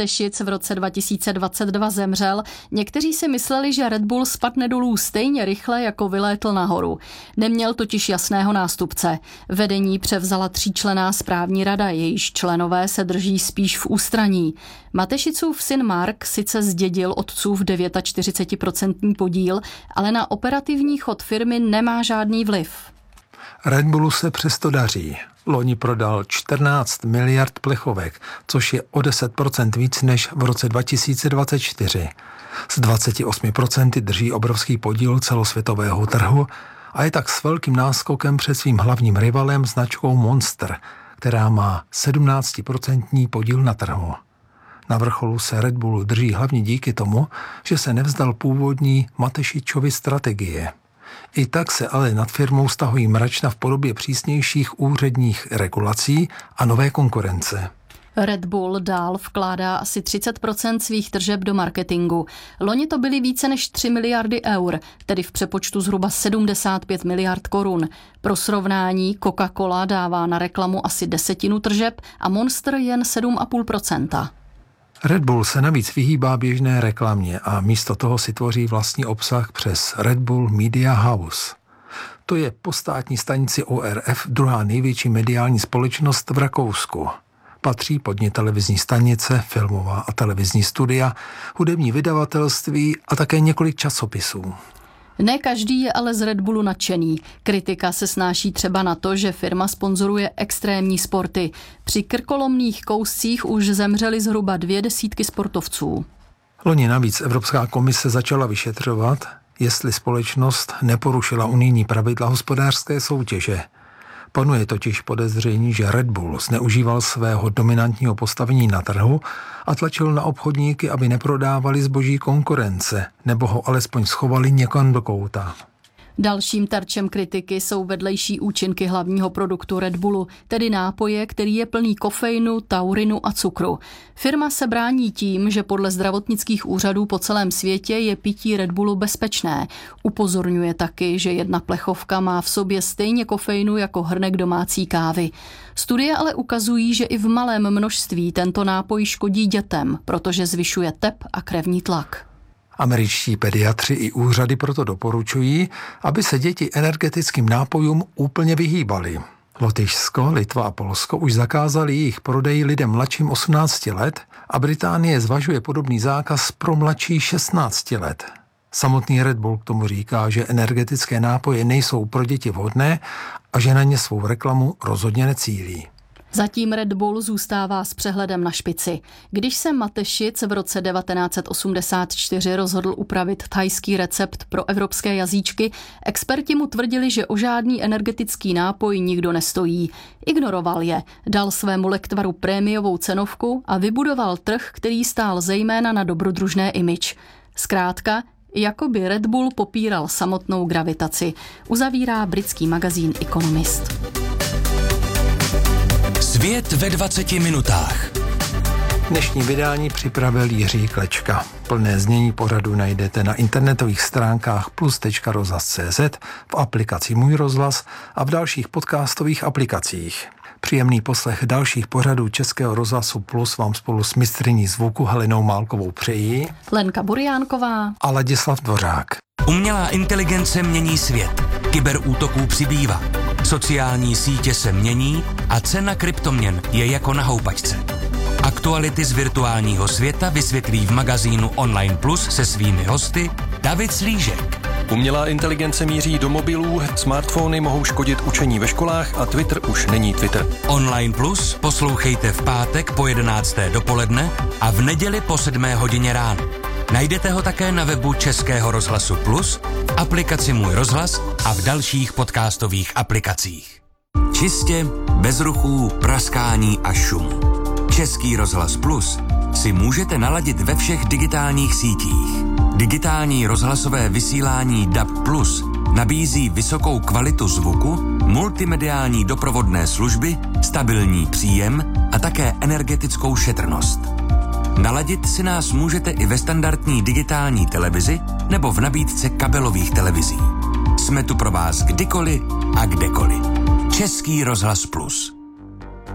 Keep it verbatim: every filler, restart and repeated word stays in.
Matešic v roce dva tisíce dvacet dva zemřel, někteří si mysleli, že Red Bull spadne dolů stejně rychle, jako vylétl nahoru. Neměl totiž jasného nástupce. Vedení převzala tříčlenná správní rada, jejíž členové se drží spíš v ústraní. Matešicův syn Mark sice zdědil otcův čtyřicet devět procent podíl, ale na operativní chod firmy nemá žádný vliv. Red Bullu se přesto daří. Loni prodal čtrnáct miliard plechovek, což je o deset procent víc než v roce dva tisíce dvacet čtyři. Z dvacet osm procent drží obrovský podíl celosvětového trhu a je tak s velkým náskokem před svým hlavním rivalem značkou Monster, která má sedmnáct procent podíl na trhu. Na vrcholu se Red Bull drží hlavně díky tomu, že se nevzdal původní Matešičovy strategie. I tak se ale nad firmou stahují mračna v podobě přísnějších úředních regulací a nové konkurence. Red Bull dál vkládá asi třicet procent svých tržeb do marketingu. Loni to byly více než tři miliardy eur, tedy v přepočtu zhruba sedmdesát pět miliard korun. Pro srovnání Coca-Cola dává na reklamu asi desetinu tržeb a Monster jen sedm celá pět procenta. Red Bull se navíc vyhýbá běžné reklamě a místo toho si tvoří vlastní obsah přes Red Bull Media House. To je po státní stanici O R F druhá největší mediální společnost v Rakousku. Patří pod ní televizní stanice, filmová a televizní studia, hudební vydavatelství a také několik časopisů. Ne každý je ale z Red Bullu nadšený. Kritika se snáší třeba na to, že firma sponzoruje extrémní sporty. Při krkolomných kouscích už zemřely zhruba dvě desítky sportovců. Loni navíc Evropská komise začala vyšetřovat, jestli společnost neporušila unijní pravidla hospodářské soutěže. Panuje totiž podezření, že Red Bull zneužíval svého dominantního postavení na trhu a tlačil na obchodníky, aby neprodávali zboží konkurence, nebo ho alespoň schovali někam do kouta. Dalším terčem kritiky jsou vedlejší účinky hlavního produktu Red Bullu, tedy nápoje, který je plný kofeinu, taurinu a cukru. Firma se brání tím, že podle zdravotnických úřadů po celém světě je pití Red Bullu bezpečné. Upozorňuje taky, že jedna plechovka má v sobě stejně kofeinu jako hrnek domácí kávy. Studie ale ukazují, že i v malém množství tento nápoj škodí dětem, protože zvyšuje tep a krevní tlak. Američtí pediatři i úřady proto doporučují, aby se děti energetickým nápojům úplně vyhýbaly. Lotyšsko, Litva a Polsko už zakázali jejich prodej lidem mladším osmnácti let a Británie zvažuje podobný zákaz pro mladší šestnácti let. Samotný Red Bull k tomu říká, že energetické nápoje nejsou pro děti vhodné a že na ně svou reklamu rozhodně necílí. Zatím Red Bull zůstává s přehledem na špici. Když se Matešic v roce devatenáct set osmdesát čtyři rozhodl upravit thajský recept pro evropské jazyčky, experti mu tvrdili, že o žádný energetický nápoj nikdo nestojí. Ignoroval je, dal svému lektvaru prémiovou cenovku a vybudoval trh, který stál zejména na dobrodružné image. Zkrátka, jako by Red Bull popíral samotnou gravitaci, uzavírá britský magazín Economist. Svět ve dvaceti minutách. Dnešní vydání připravil Jiří Klečka. Plné znění pořadu najdete na internetových stránkách plus tečka rozhlas tečka cé zet, v aplikaci Můj rozhlas a v dalších podcastových aplikacích. Příjemný poslech dalších pořadů Českého rozhlasu Plus vám spolu s mistryní zvuku Helenou Málkovou přejí Lenka Buriánková a Ladislav Dvořák. Umělá inteligence mění svět. Kyberútoků přibývá. Sociální sítě se mění a cena kryptoměn je jako na houpačce. Aktuality z virtuálního světa vysvětlí v magazínu Online Plus se svými hosty David Slížek. Umělá inteligence míří do mobilů, smartfony mohou škodit učení ve školách a Twitter už není Twitter. Online Plus poslouchejte v pátek po jedenácté dopoledne a v neděli po sedmé hodině ráno. Najdete ho také na webu Českého rozhlasu Plus, v aplikaci Můj rozhlas a v dalších podcastových aplikacích. Čistě, bez ruchů, praskání a šumu. Český rozhlas Plus si můžete naladit ve všech digitálních sítích. Digitální rozhlasové vysílání D A B Plus nabízí vysokou kvalitu zvuku, multimediální doprovodné služby, stabilní příjem a také energetickou šetrnost. Naladit si nás můžete i ve standardní digitální televizi nebo v nabídce kabelových televizí. Jsme tu pro vás kdykoliv a kdekoliv. Český rozhlas Plus.